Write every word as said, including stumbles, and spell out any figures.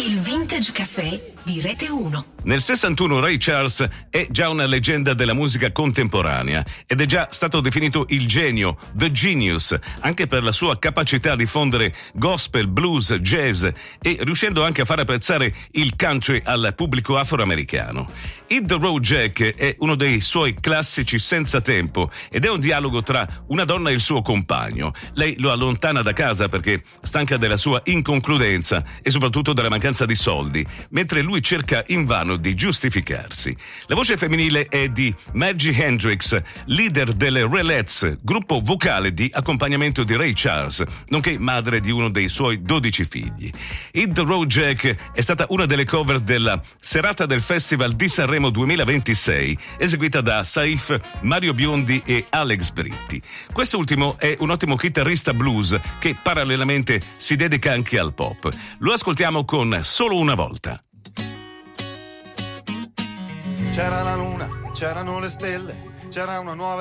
il Vintage Caffè di Rete uno. Nel sessantuno Ray Charles è già una leggenda della musica contemporanea ed è già stato definito il genio, the genius, anche per la sua capacità di fondere gospel, blues, jazz e riuscendo anche a far apprezzare il country al pubblico afroamericano. Hit the Road Jack è uno dei suoi classici senza tempo ed è un dialogo tra una donna e il suo compagno. Lei lo allontana da casa perché stanca della sua inconcludenza e soprattutto della mancanza di soldi, mentre lui cerca invano di giustificarsi. La voce femminile è di Maggie Hendrix, leader delle Relettes, gruppo vocale di accompagnamento di Ray Charles, nonché madre di uno dei suoi dodici figli. Hit the Road Jack è stata una delle cover della serata del Festival di Sanremo duemilaventisei, eseguita da Saif, Mario Biondi e Alex Britti. Quest'ultimo è un ottimo chitarrista blues che parallelamente si dedica anche al pop. Lo ascoltiamo con Solo una volta. C'era la luna, c'erano le stelle, c'era una nuova